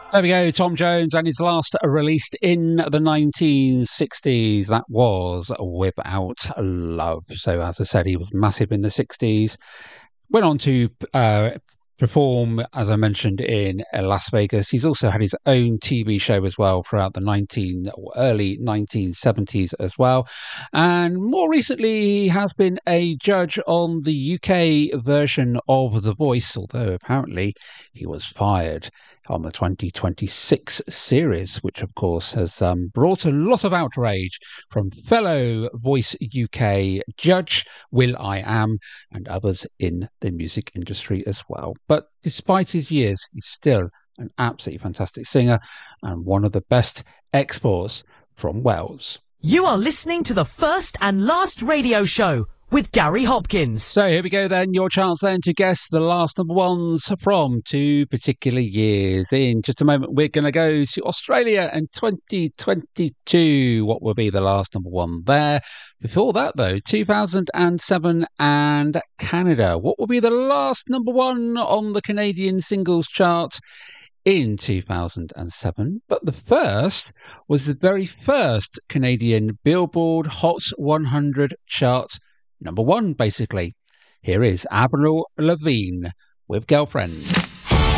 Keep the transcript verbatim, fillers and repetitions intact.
There we go, Tom Jones, and his last released in the nineteen sixties. That was Without Love. So, as I said, he was massive in the sixties. Went on to uh, perform, as I mentioned, in Las Vegas. He's also had his own T V show as well throughout the nineteen or early nineteen seventies as well. And more recently, he has been a judge on the U K version of The Voice, although apparently he was fired on the twenty twenty-six series, which of course has um, brought a lot of outrage from fellow Voice U K judge Will I Am and others in the music industry as well. But despite his years, he's still an absolutely fantastic singer and one of the best exports from Wales. You are listening to the first and last radio show with Gary Hopkins. So here we go then, your chance then to guess the last number ones from two particular years. In just a moment, we're going to go to Australia and twenty twenty-two. What will be the last number one there? Before that though, two thousand seven and Canada. What will be the last number one on the Canadian singles chart in two thousand seven? But the first was the very first Canadian Billboard Hot one hundred chart number one, basically. Here is Avril Lavigne with Girlfriend.